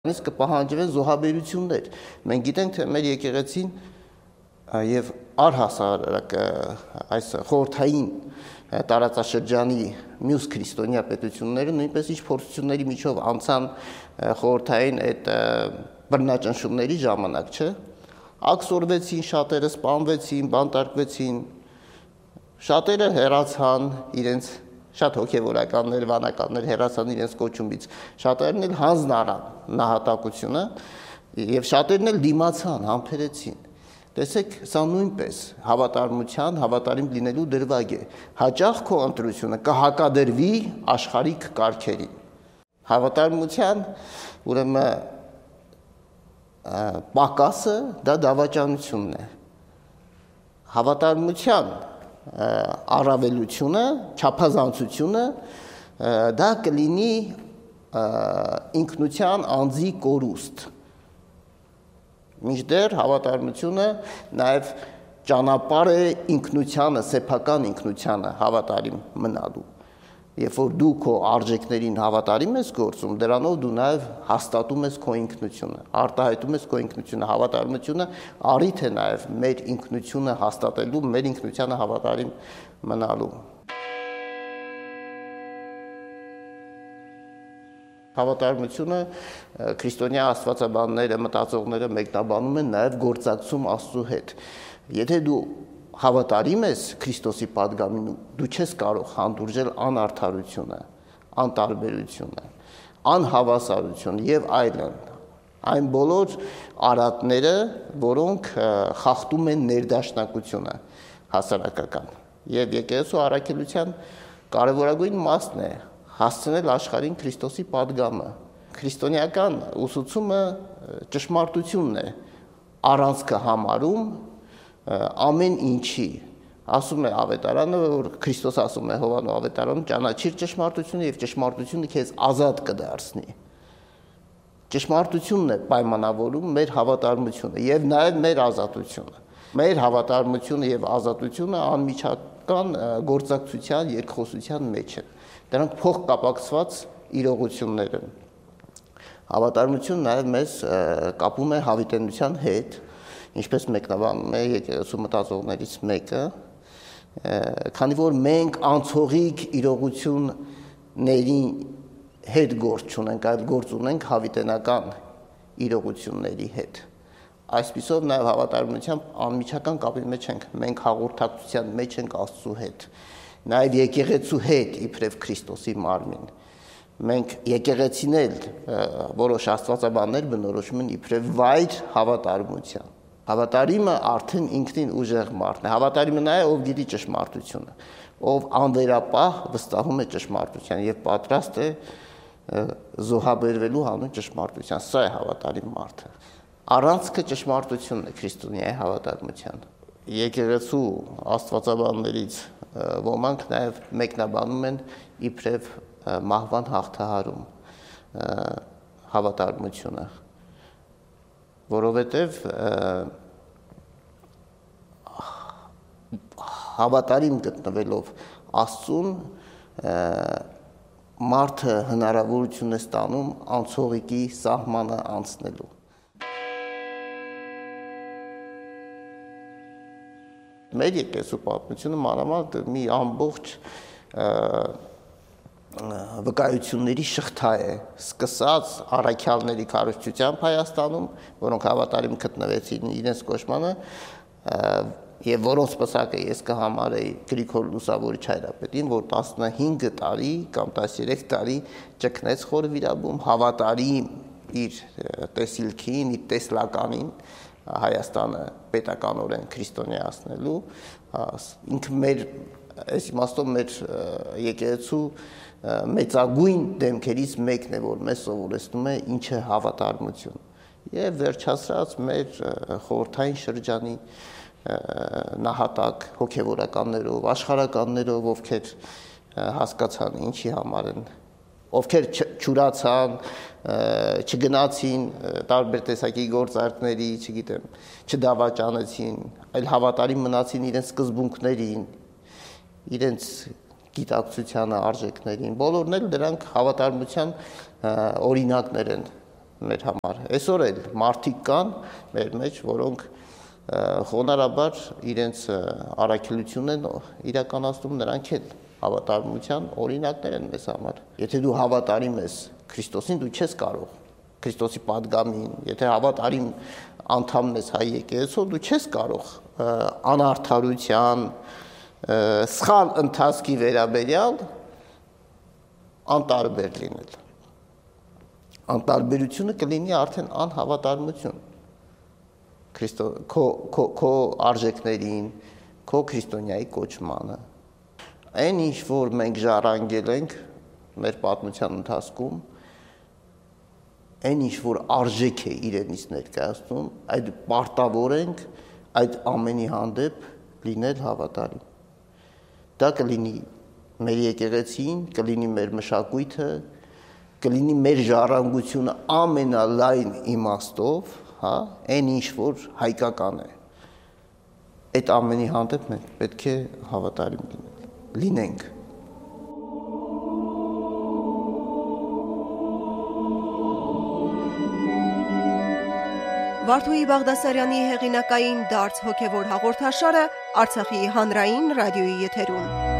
Իսկ կպահանջվեն զոհաբերություններ։ Մենք գիտենք, թե մեր եկեղեցին եւ առհասարակ այս խորհրդային տարածաշրջանի մյուս քրիստոնյա պետությունները նույնպես ինչ փորձությունների միջով անցան խորհրդային այդ բռնաճնշումների ժամանակ, չէ՞։ Աքսորվեցին շատերը, սպանվեցին, բանտարկվեցին, շատերը հեռացան իրենց շատ հոգևորականներ, վանականներ հեռացան իրենց կոչումից, շատերն էլ հանձն առան նահատակությունը եւ շատերն էլ դիմացան, համբերեցին։ Տեսեք, սա նույնպես հավատարմության, հավատարիմ լինելու դրվագ է։ Հաճախ քո ընտրությունը կհակադրվի աշխարհիկ կարգերին։ Հավատարմության, ուրեմն պակասը դա դավաճանությունն է։ Հավատարմության առավելությունը, չափազանցությունը դա կլինի ինքնության անձի կորուստ։ Մինչդեռ հավատարմությունը նաև ճանապարհ է ինքնությանը, սեփական ինքնությանը հավատարիմ մնալու։ Երբ որ դու քո արժեքներին հավատարիմ ես գործում, դրանով դու նաև հաստատում ես քո ինքնությունը, արտահայտում ես քո ինքնությունը, հավատարմությունը առիթ է նաև մեր ինքնությունը հաստատելու, մեր ինքնությանը հավատարիմ մնալու։ Հավատարմությունը քրիստոնյա աստվածաբանները, մտածողները մեկնաբանում են նաև գործակցում Աստծո հետ։ Եթե դու հավատարիմ ես Քրիստոսի պատգամին, դու չես կարող հանդուրժել անարդարությունը, անտարբերությունը, անհավասարությունը եւ այլն։ Այն բոլոր արատները, որոնք խախտում են ներդաշնակությունը հասարակական։ Եվ եկեղեցու առաքելության կարևորագույն մասն է հասցնել աշխարհին Քրիստոսի պատգամը։ Քրիստոնեական ուսուցումը ճշմարտությունն է, առանցքը համարում ամեն ինչի, ասում է ավետարանը, որ Քրիստոս ասում է Հովանու ավետարանում, ճանաչիր ճշմարտությունը եւ ճշմարտությունը քեզ ազատ կդարձնի։ Ճշմարտությունն է պայմանավորում մեր հավատարմությունը եւ նաեւ մեր ազատությունը։ Մեր հավատարմությունը եւ ազատությունը անմիջական գործակցության, երկխոսության մեջ են։ Դրանք փոխկապակցված իրողություններ են։ Հավատարմությունը նաեւ մեզ կապում է հավիտենության հետ, ինչպես մեկնաբանում է եկեղեցու մտածողներից մեկը, քանի որ մենք անցողիկ իրողությունների հետ գործ չունենք, այլ գործ ունենք հավիտենական իրողությունների հետ։ Այսպիսով նաև հավատարմությամբ անմիջական կապի մեջ ենք, մենք հաղորդակցության մեջ ենք Աստծո հետ, նաև եկեղեցու հետ իբրև Քրիստոսի մարմին։ Մենք եկեղեցին էլ որոշ աստվածաբաններ բնորոշում են իբրև վայր հավատարմության։ Հավատարիմը արդեն ինքնին ուժեղ մարդն է։ Հավատարիմը նա է, ով գիտի ճշմարտությունը, ով անվերապահ վստահում է ճշմարտության եւ պատրաստ է զոհաբերվելու հանուն ճշմարտության։ Սա է հավատարիմ մարդը։ Առանցքը ճշմարտությունն է քրիստոնյայի հավատարմության։ Եկեղեցու աստվածաբաններից ոմանք նաեւ մեկնաբանում են իբրև մահվան հաղթահարում հավատարմությունը, որովհետև հավատարիմ գտնվելով Աստծուն մարդը հնարավորություն է ստանում անցողիկի սահմանը անցնելու։ Մեր եկեղեցու պատմությունը մանավանդ մի ամբողջ վկայությունների շղթա է, սկսած առաքյալների քարոզչությամբ Հայաստանում, որոնք հավատարիմ գտնվեցին իրենց կոչմանը, եւ որոնց պսակը ես կհամարեի Գրիգոր Լուսավորիչ Հայրապետին, որ 15 տարի կամ 13 տարի ճգնեց խոր վիրաբում, հավատարիմ իր տեսիլքին, իր տեսլականին Հայաստանը պետականորեն քրիստոնեացնելու, ինքը մեր այս իմաստով մեր եկեղեցու մեծագույն դեմքերից մեկն է, որ մեզ սովորեցնում է ինչ է հավատարմություն։ Եվ վերջացրած մեր խորհրդային շրջանի նահատակ հոգևորականներով, աշխարհականներով, ովքեր հասկացան ինչի համար են, ովքեր չուրացան, չգնացին տարբեր տեսակի գործարքների, չգիտեմ, չդավաճանեցին, այլ հավատարիմ մնացին իրենց սկզբունքներին, իրենց գիտակցությանը, արժեքներին, բոլորն էլ դրանք հավատարմության օրինակներ են մեր համար։ Այսօր էլ մարդիկ կան մեր մեջ, որոնք խոնարհաբար իրենց առաքելությունն են իրականացնում, նրանք էլ հավատարմության օրինակներ են մեզ համար։ Եթե դու հավատարիմ ես Քրիստոսին, դու չես կարող Քրիստոսի պատգամին, եթե հավատարիմ անդամն ես հայ եկեղեցու, դու չես կարող անարդարության, սխալ ընթացքի վերաբերյալ անտարբեր լինել։ Անտարբերությունը կլինի արդեն անհավատարմություն քո արժեքներին, քո քրիստոնյայի կոչմանը։ Այն ինչ որ մենք ժառանգել ենք մեր պատմության ընթացքում, այն ինչ որ արժեք է իրենից ներկայացնում, այդ պարտավոր ենք այդ ամենի հանդեպ լինել հավատարիմ։ Դա կլինի մեր եկեղեցին, կլինի մեր մշակույթը, կլինի մեր ժառանգությունը ամենալայն իմաստով, հա, այն ինչ որ հայկական է։ Այդ ամենի հանդեպ մենք պետք է հավատարիմ լինենք։ Վարդուհի Բաղդասարյանի հեղինակային դարձ հոգևոր հաղորդաշարը Արցախի հանրային ռադիոյի եթերում։